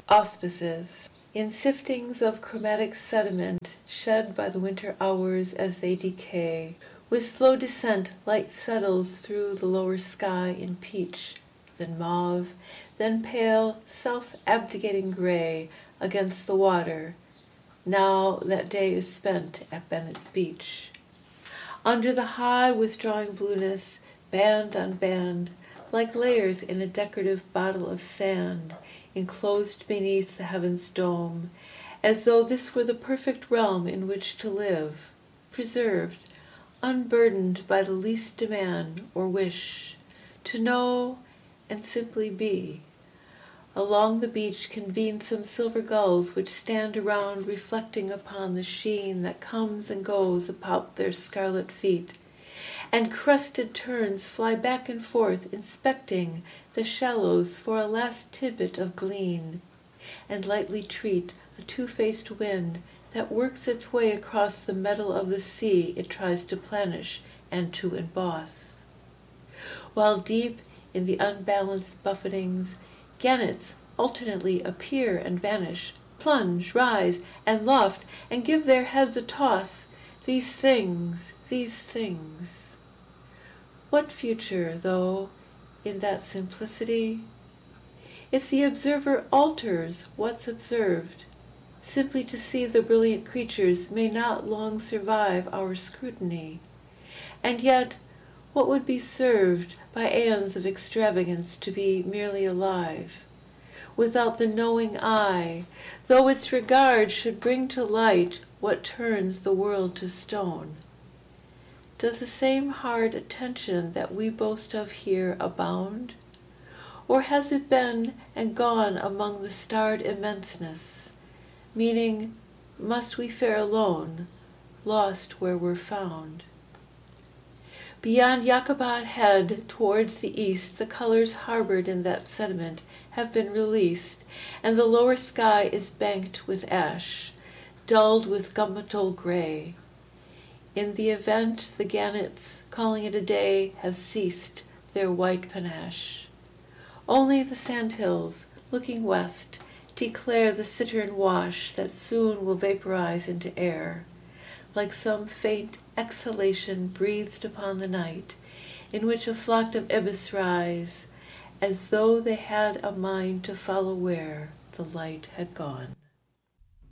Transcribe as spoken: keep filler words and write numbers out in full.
Auspices. In siftings of chromatic sediment shed by the winter hours as they decay, with slow descent light settles through the lower sky in peach, then mauve, then pale, self-abdicating gray against the water, now that day is spent at Bennett's Beach. Under the high withdrawing blueness, band on band, like layers in a decorative bottle of sand, enclosed beneath the heaven's dome, as though this were the perfect realm in which to live, preserved, unburdened by the least demand or wish, to know and simply be. Along the beach convene some silver gulls which stand around reflecting upon the sheen that comes and goes about their scarlet feet, and crested terns fly back and forth inspecting the shallows for a last tidbit of glean, and lightly treat a two-faced wind that works its way across the metal of the sea it tries to plenish and to emboss. While deep in the unbalanced buffetings, gannets alternately appear and vanish, plunge, rise, and loft, and give their heads a toss. These things, these things. What future, though, in that simplicity? If the observer alters what's observed, simply to see the brilliant creatures may not long survive our scrutiny. And yet, what would be served by aeons of extravagance to be merely alive, without the knowing eye, though its regard should bring to light what turns the world to stone? Does the same hard attention that we boast of here abound? Or has it been and gone among the starred immenseness, meaning, must we fare alone, lost where we're found? Beyond Jacobad Head, towards the east, the colors harbored in that sediment have been released, and the lower sky is banked with ash, dulled with gummetol gray. In the event, the gannets, calling it a day, have ceased their white panache. Only the sandhills, looking west, declare the cittern wash that soon will vaporize into air, like some faint exhalation breathed upon the night, in which a flock of ibis rise, as though they had a mind to follow where the light had gone.